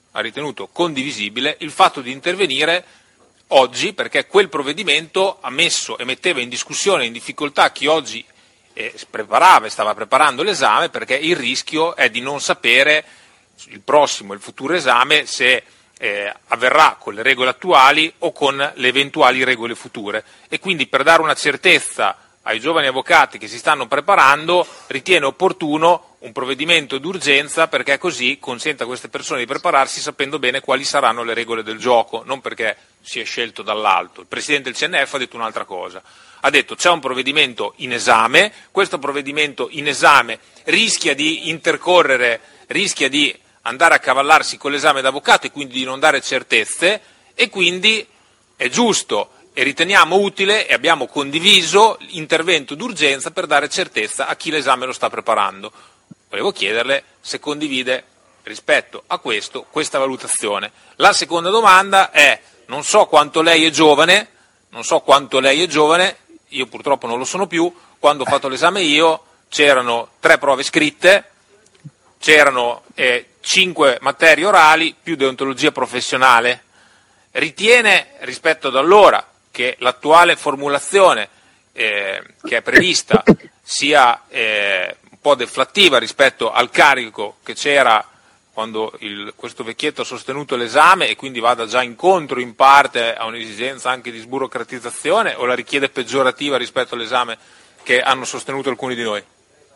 il fatto di intervenire oggi, perché quel provvedimento ha messo e metteva in discussione, in difficoltà chi oggi stava preparando l'esame, perché il rischio è di non sapere il futuro esame se avverrà con le regole attuali o con le eventuali regole future, e quindi per dare una certezza ai giovani avvocati che si stanno preparando ritiene opportuno un provvedimento d'urgenza, perché così consente a queste persone di prepararsi sapendo bene quali saranno le regole del gioco, non perché si è scelto dall'alto. Il Presidente del CNF ha detto un'altra cosa, ha detto c'è un provvedimento in esame, questo provvedimento in esame rischia di intercorrere, rischia di andare a cavallarsi con l'esame d'avvocato e quindi di non dare certezze, e quindi è giusto e riteniamo utile e abbiamo condiviso l'intervento d'urgenza per dare certezza a chi l'esame lo sta preparando. Volevo chiederle se condivide rispetto a questa valutazione. La seconda domanda è: non so quanto lei è giovane, io purtroppo non lo sono più, quando ho fatto l'esame io c'erano 3 prove scritte, c'erano 5 materie orali più deontologia professionale. Ritiene rispetto ad allora che l'attuale formulazione che è prevista sia un po' deflattiva rispetto al carico che c'era quando questo vecchietto ha sostenuto l'esame, e quindi vada già incontro in parte a un'esigenza anche di sburocratizzazione, o la richiede peggiorativa rispetto all'esame che hanno sostenuto alcuni di noi?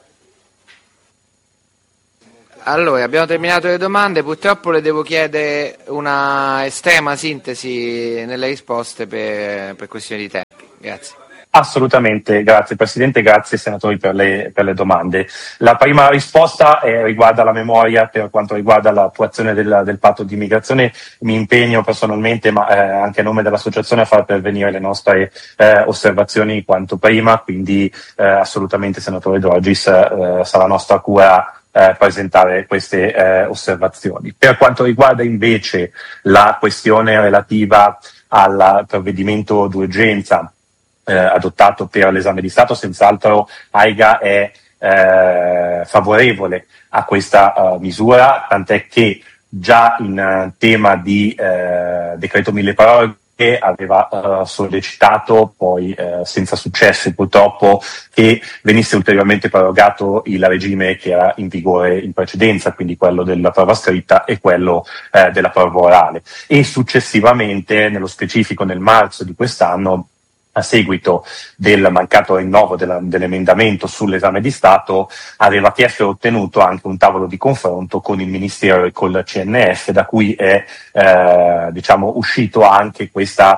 Allora, abbiamo terminato le domande, purtroppo le devo chiedere una estrema sintesi nelle risposte per questioni di tempo. Grazie. Assolutamente, grazie Presidente, grazie senatori per le domande. La prima risposta riguarda la memoria per quanto riguarda l'attuazione del patto di immigrazione. Mi impegno personalmente, ma anche a nome dell'associazione, a far pervenire le nostre osservazioni quanto prima, quindi assolutamente senatore Giorgis, sarà nostra cura presentare queste osservazioni. Per quanto riguarda invece la questione relativa al provvedimento d'urgenza adottato per l'esame di Stato, senz'altro AIGA è favorevole a questa misura, tant'è che già in tema di decreto mille parole aveva sollecitato, poi senza successo purtroppo, che venisse ulteriormente prorogato il regime che era in vigore in precedenza, quindi quello della prova scritta e quello della prova orale, e successivamente, nello specifico nel marzo di quest'anno, a seguito del mancato rinnovo dell'emendamento sull'esame di Stato, aveva chiesto e ottenuto anche un tavolo di confronto con il Ministero e col CNF, da cui è uscito anche questo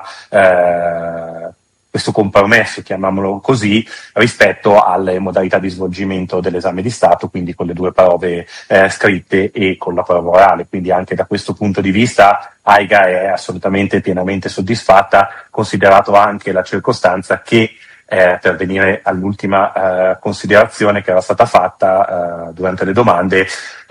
compromesso, chiamiamolo così, rispetto alle modalità di svolgimento dell'esame di Stato, quindi con le 2 prove scritte e con la prova orale. Quindi anche da questo punto di vista AIGA è assolutamente pienamente soddisfatta, considerato anche la circostanza che per venire all'ultima considerazione che era stata fatta durante le domande,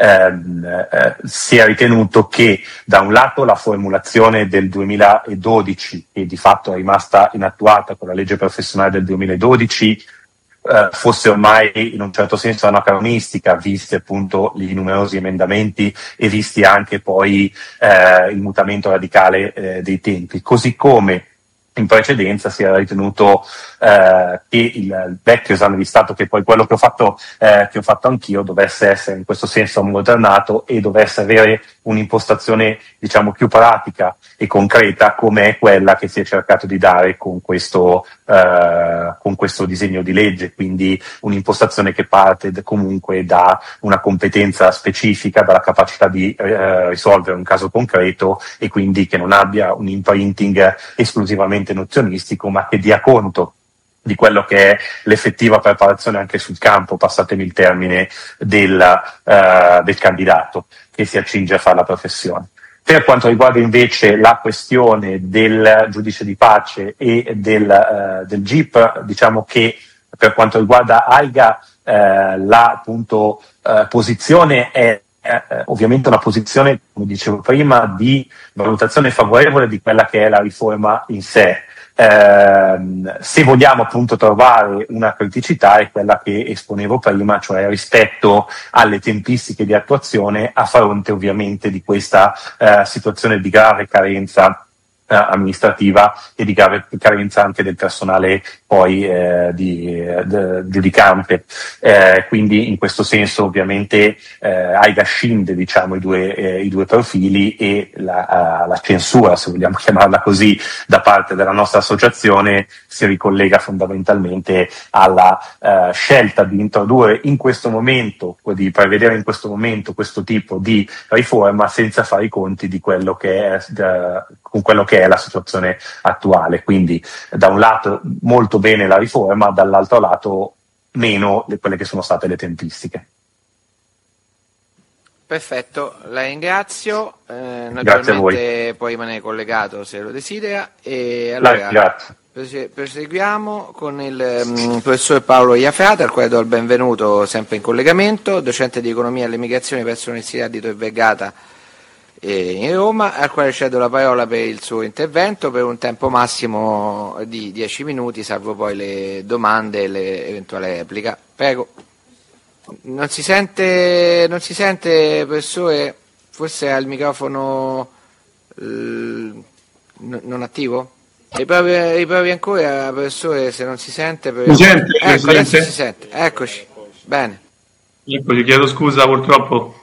si è ritenuto che da un lato la formulazione del 2012, che di fatto è rimasta inattuata con la legge professionale del 2012, fosse ormai in un certo senso anacronistica, visti appunto i numerosi emendamenti e visti anche poi il mutamento radicale dei tempi, così come in precedenza si era ritenuto che il vecchio esame di Stato, che poi quello che ho fatto anch'io, dovesse essere in questo senso ammodernato e dovesse avere un'impostazione più pratica e concreta, come è quella che si è cercato di dare con questo disegno di legge, quindi un'impostazione che parte comunque da una competenza specifica, dalla capacità di risolvere un caso concreto, e quindi che non abbia un imprinting esclusivamente nozionistico, ma che dia conto di quello che è l'effettiva preparazione anche sul campo, passatemi il termine, del candidato che si accinge a fare la professione. Per quanto riguarda invece la questione del giudice di pace e del GIP, diciamo che per quanto riguarda AIGA la posizione è ovviamente una posizione, come dicevo prima, di valutazione favorevole di quella che è la riforma in sé. Se vogliamo appunto trovare una criticità è quella che esponevo prima, cioè rispetto alle tempistiche di attuazione, a fronte ovviamente di questa situazione di grave carenza amministrativa e di grave carenza anche del personale poi giudicante, quindi in questo senso ovviamente AIGA scinde i due profili, e la censura, se vogliamo chiamarla così, da parte della nostra associazione si ricollega fondamentalmente alla scelta di introdurre in questo momento, di prevedere in questo momento questo tipo di riforma senza fare i conti di quello che è con quello che è la situazione attuale. Quindi da un lato molto bene la riforma, dall'altro lato meno quelle che sono state le tempistiche. Perfetto, la ringrazio. Naturalmente può rimanere collegato se lo desidera. E allora Grazie. Proseguiamo con il professor Paolo Iafrate, al quale do il benvenuto, sempre in collegamento, docente di economia e all'immigrazione presso l'Università di Tor Vergata in Roma, al quale cedo la parola per il suo intervento per un tempo massimo di 10 minuti, salvo poi le domande e l'eventuale replica. Prego. Non si sente, professore, forse ha il microfono non attivo? Riprovi ancora, professore, se non si sente. Mi sente? Ecco, adesso si sente, eccoci, bene. Eccoci, chiedo scusa purtroppo.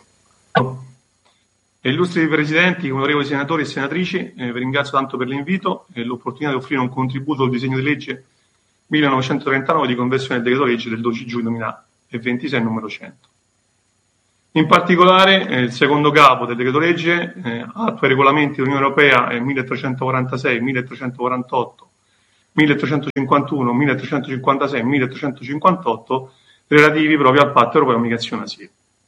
Illustri presidenti, onorevoli senatori e senatrici, vi ringrazio tanto per l'invito e l'opportunità di offrire un contributo al disegno di legge 1939 di conversione del decreto legge del 12 giugno 2026 numero 100. In particolare il secondo capo del decreto legge attua i regolamenti dell'Unione Europea 1346, 1348, 1351, 1356 e 1358 relativi proprio al patto europeo migrazione e asilo.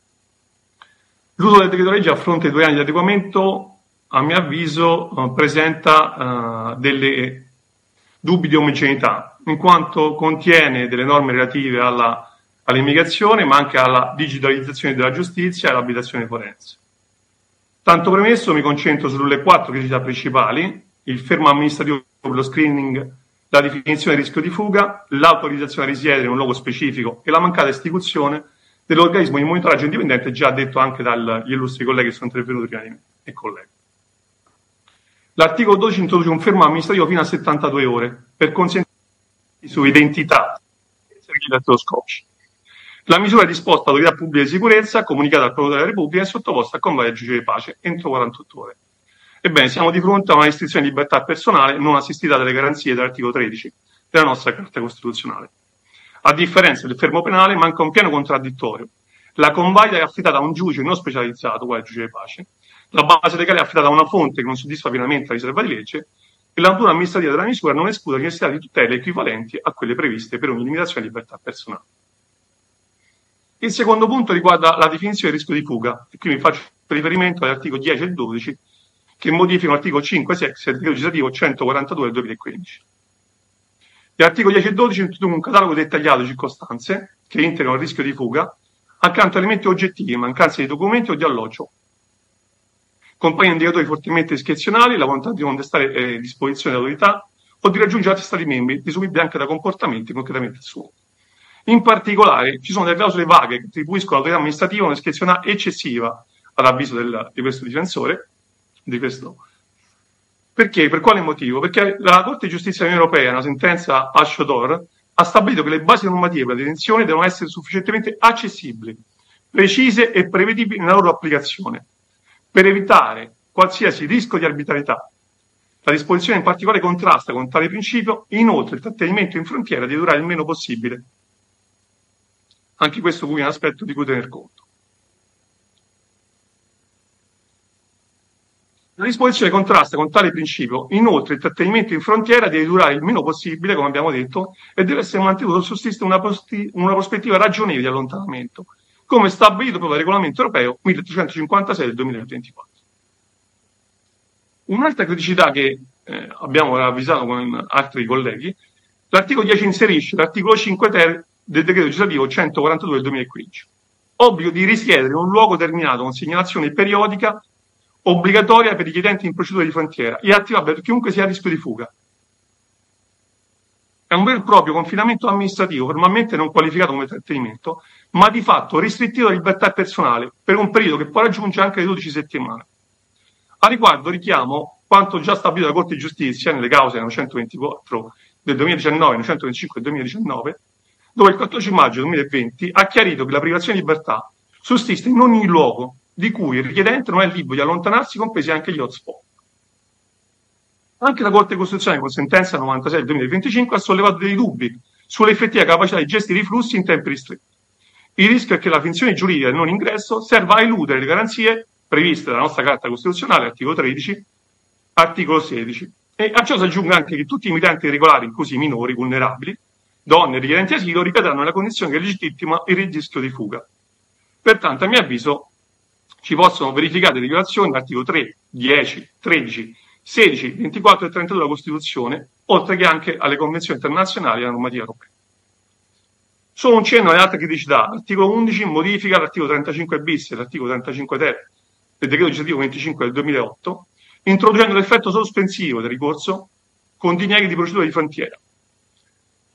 L'uso del decreto legge a fronte di 2 anni di adeguamento, a mio avviso, presenta delle dubbi di omogeneità, in quanto contiene delle norme relative all'immigrazione, ma anche alla digitalizzazione della giustizia e all'abitazione forense. Tanto premesso, mi concentro sulle 4 criticità principali: il fermo amministrativo per lo screening, la definizione del rischio di fuga, l'autorizzazione a risiedere in un luogo specifico e la mancata istituzione dell'organismo di monitoraggio indipendente, già detto anche dagli illustri colleghi che sono intervenuti prima di me e colleghi. L'articolo 12 introduce un fermo amministrativo fino a 72 ore per consentire su identità e servizi dattiloscopici. La misura è disposta dall'autorità pubblica di sicurezza, comunicata al procuratore della Repubblica e sottoposta a convoglio del giudice di pace entro 48 ore. Ebbene, siamo di fronte a una restrizione di libertà personale non assistita dalle garanzie dell'articolo 13 della nostra Carta Costituzionale. A differenza del fermo penale, manca un pieno contraddittorio. La convalida è affidata a un giudice non specializzato, quale giudice di pace, la base legale è affidata a una fonte che non soddisfa pienamente la riserva di legge e la natura amministrativa della misura non esclude la necessità di tutele equivalenti a quelle previste per ogni limitazione di libertà personale. Il secondo punto riguarda la definizione del rischio di fuga, e qui mi faccio riferimento agli articoli 10 e 12 che modificano l'articolo 5 e 6 del decreto legislativo 142 del 2015. Gli articoli 10 e 12 introducono un catalogo dettagliato di circostanze che integrano il rischio di fuga accanto a elementi oggettivi, mancanza di documenti o di alloggio. Compaiono indicatori fortemente discrezionali, la volontà di non destare disposizione dell'autorità o di raggiungere altri Stati membri, desumibili anche da comportamenti concretamente assunti. In particolare ci sono delle clausole vaghe che attribuiscono all'autorità amministrativa una discrezionalità eccessiva all'avviso di questo difensore, Perché? Per quale motivo? Perché la Corte di Giustizia dell'Unione Europea, una sentenza Asciodor, ha stabilito che le basi normative per la detenzione devono essere sufficientemente accessibili, precise e prevedibili nella loro applicazione, per evitare qualsiasi rischio di arbitrarietà. La disposizione in particolare contrasta con tale principio, inoltre il trattenimento in frontiera deve durare il meno possibile. Anche questo qui è un aspetto di cui tener conto. La disposizione contrasta con tale principio, inoltre il trattenimento in frontiera deve durare il meno possibile, come abbiamo detto, e deve essere mantenuto sussiste una prospettiva ragionevole di allontanamento, come stabilito proprio dal regolamento europeo 1356 del 2024. Un'altra criticità che abbiamo ravvisato con altri colleghi, l'articolo 10 inserisce l'articolo 5 ter del decreto legislativo 142 del 2015, obbligo di risiedere in un luogo determinato con segnalazione periodica obbligatoria per i richiedenti in procedura di frontiera e attivabile per chiunque sia a rischio di fuga. È un vero e proprio confinamento amministrativo, formalmente non qualificato come trattenimento, ma di fatto restrittivo della libertà personale per un periodo che può raggiungere anche le 12 settimane. A riguardo richiamo quanto già stabilito dalla Corte di Giustizia nelle cause 924 del 2019 e 925 del 2019, dove il 14 maggio 2020 ha chiarito che la privazione di libertà sussiste in ogni luogo di cui il richiedente non è libero di allontanarsi, compresi anche gli hotspot. Anche la Corte Costituzionale, con sentenza 96 del 2025, ha sollevato dei dubbi sull'effettiva capacità di gestire i flussi in tempi ristretti. Il rischio è che la finzione giuridica del non ingresso serva a eludere le garanzie previste dalla nostra Carta Costituzionale, articolo 13, articolo 16. E a ciò si aggiunge anche che tutti i migranti irregolari, inclusi i minori vulnerabili, donne e richiedenti asilo, ricadranno nella condizione che legittima il rischio di fuga. Pertanto, a mio avviso, ci possono verificare le violazioni dell'articolo 3, 10, 13, 16, 24 e 32 della Costituzione, oltre che anche alle convenzioni internazionali e alla normativa europea. Solo un cenno alle altre criticità. L'articolo 11 modifica l'articolo 35 bis e l'articolo 35 ter del decreto legislativo 25 del 2008, introducendo l'effetto sospensivo del ricorso con dinieghi di procedura di frontiera.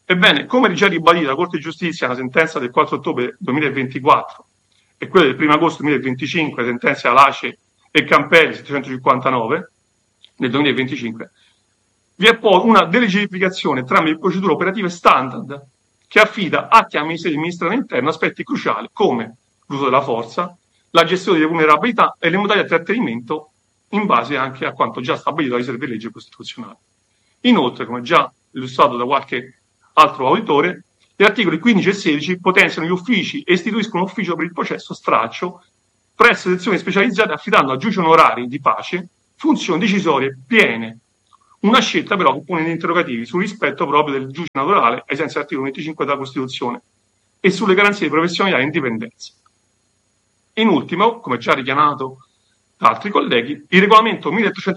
Ebbene, come già ribadito la Corte di Giustizia nella sentenza del 4 ottobre 2024 e quella del 1 agosto 2025, sentenze Alace e Campelli 759 del 2025, vi è poi una delegificazione tramite procedure operative standard che affida atti ai Ministeri del Ministero dell'Interno aspetti cruciali come l'uso della forza, la gestione delle vulnerabilità e le modalità di trattenimento in base anche a quanto già stabilito dalle riserve legge costituzionali. Inoltre, come già illustrato da qualche altro auditore, gli articoli 15 e 16 potenziano gli uffici e istituiscono un ufficio per il processo stralcio presso sezioni specializzate affidando a giudici onorari di pace funzioni decisorie piene. Una scelta però che pone gli interrogativi sul rispetto proprio del giudice naturale ai sensi dell'articolo 25 della Costituzione e sulle garanzie di professionalità e indipendenza. In ultimo, come già richiamato da altri colleghi, il regolamento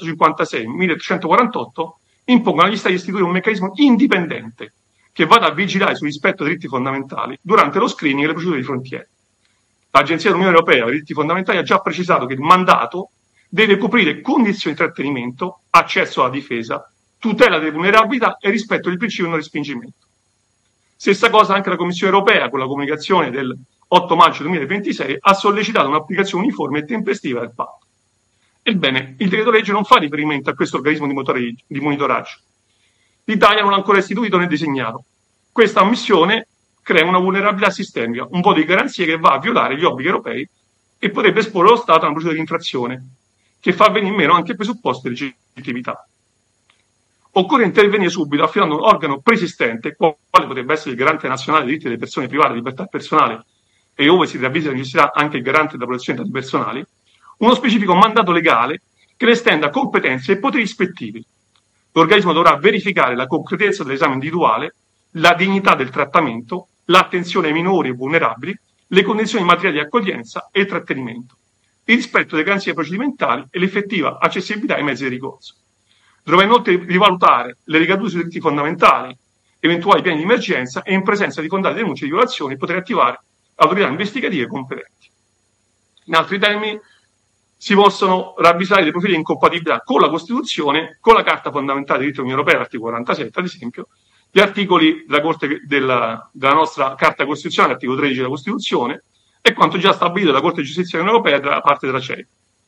1856-1848 impongono agli Stati di istituire un meccanismo indipendente che vada a vigilare sul rispetto dei diritti fondamentali durante lo screening e le procedure di frontiera. L'Agenzia dell'Unione Europea dei diritti fondamentali ha già precisato che il mandato deve coprire condizioni di trattenimento, accesso alla difesa, tutela delle vulnerabilità e rispetto del principio di non respingimento. Stessa cosa anche la Commissione Europea, con la comunicazione del 8 maggio 2026, ha sollecitato un'applicazione uniforme e tempestiva del patto. Ebbene, il decreto legge non fa riferimento a questo organismo di monitoraggio. L'Italia non l'ha ancora istituito né designato. Questa ammissione crea una vulnerabilità sistemica, un po' di garanzie che va a violare gli obblighi europei e potrebbe esporre lo Stato a una procedura di infrazione, che fa venire meno anche il presupposto di legittimità. Occorre intervenire subito affidando un organo preesistente, quale potrebbe essere il garante nazionale dei diritti delle persone private di libertà personale e ove si ravvisa la necessità anche il garante della protezione dei dati personali, uno specifico mandato legale che le estenda competenze e poteri ispettivi. L'organismo dovrà verificare la concretezza dell'esame individuale, la dignità del trattamento, l'attenzione ai minori e vulnerabili, le condizioni materiali di accoglienza e il trattenimento, il rispetto delle garanzie procedimentali e l'effettiva accessibilità ai mezzi di ricorso. Dovrà inoltre rivalutare le ricadute sui diritti fondamentali, eventuali piani di emergenza e in presenza di fondate denunce di violazioni poter attivare autorità investigative competenti. In altri termini, si possono ravvisare dei profili di incompatibilità con la Costituzione, con la Carta fondamentale dei diritti dell'Unione Europea, l'articolo 47 ad esempio, gli articoli della nostra Carta Costituzionale, l'articolo 13 della Costituzione, e quanto già stabilito dalla Corte di Giustizia dell'Unione Europea da parte della CEI.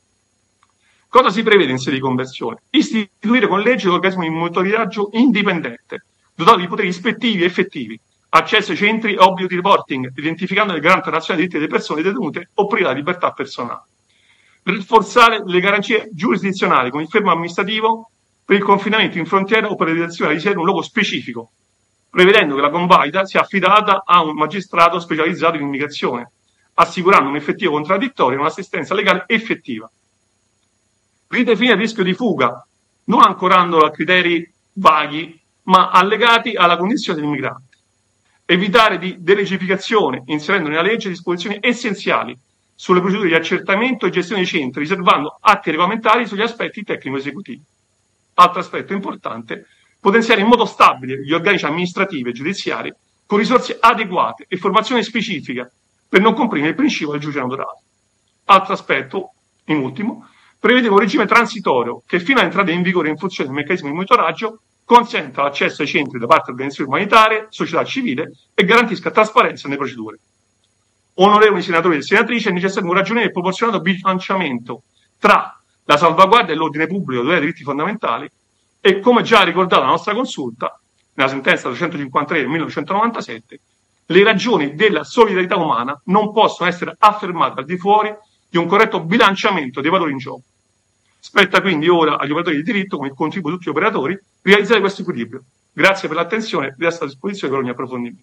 Cosa si prevede in sede di conversione? Istituire con legge l'organismo di monitoraggio indipendente, dotato di poteri ispettivi e effettivi, accesso ai centri e obbligo di reporting, identificando il garante nazionale dei diritti delle persone detenute o prive della libertà personale. Rafforzare le garanzie giurisdizionali con il fermo amministrativo per il confinamento in frontiera o per la realizzazione di sede in un luogo specifico, prevedendo che la convalida sia affidata a un magistrato specializzato in immigrazione, assicurando un effettivo contraddittorio e un'assistenza legale effettiva. Ridefinire il rischio di fuga, non ancorandolo a criteri vaghi, ma allegati alla condizione dell'immigrante. Evitare di delegificazione, inserendo nella legge disposizioni essenziali sulle procedure di accertamento e gestione dei centri, riservando atti regolamentari sugli aspetti tecnico-esecutivi. Altro aspetto importante, potenziare in modo stabile gli organici amministrativi e giudiziari con risorse adeguate e formazione specifica per non comprimere il principio del giudice naturale. Altro aspetto, in ultimo, prevede un regime transitorio che fino all'entrata in vigore in funzione del meccanismo di monitoraggio consenta l'accesso ai centri da parte di organizzazioni umanitarie, società civile e garantisca trasparenza nelle procedure. Onorevoli senatori e senatrici, è necessario un ragionevole e proporzionato bilanciamento tra la salvaguardia dell'ordine pubblico e dei diritti fondamentali e, come già ricordato la nostra consulta, nella sentenza 353 del 1997, le ragioni della solidarietà umana non possono essere affermate al di fuori di un corretto bilanciamento dei valori in gioco. Spetta quindi ora agli operatori di diritto, con il contributo di tutti gli operatori, realizzare questo equilibrio. Grazie per l'attenzione, resto a disposizione per ogni approfondimento.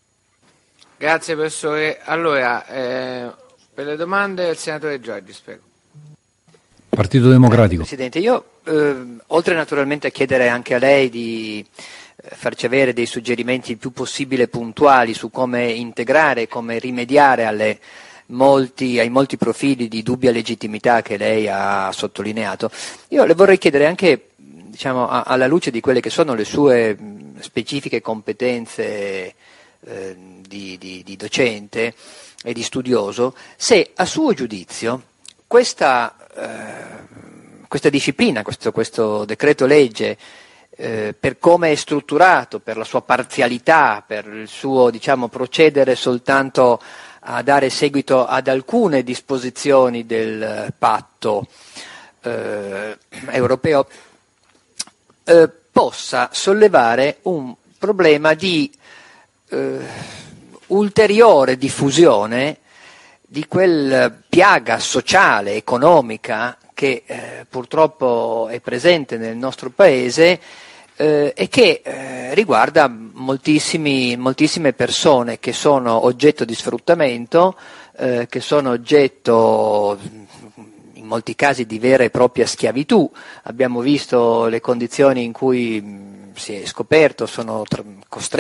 Grazie professore. Allora, per le domande il senatore Giorgis, prego. Partito Democratico. Presidente, io oltre naturalmente a chiedere anche a lei di farci avere dei suggerimenti il più possibile puntuali su come integrare, come rimediare ai molti profili di dubbia legittimità che lei ha sottolineato, io le vorrei chiedere anche, diciamo, alla luce di quelle che sono le sue specifiche competenze di docente e di studioso, se a suo giudizio questa disciplina, questo decreto legge per come è strutturato, per la sua parzialità, per il suo procedere soltanto a dare seguito ad alcune disposizioni del patto europeo, possa sollevare un problema di ulteriore diffusione di quel piaga sociale, economica che purtroppo è presente nel nostro Paese e che riguarda moltissime persone che sono oggetto di sfruttamento, che sono oggetto in molti casi di vera e propria schiavitù. Abbiamo visto le condizioni in cui si è scoperto sono costretti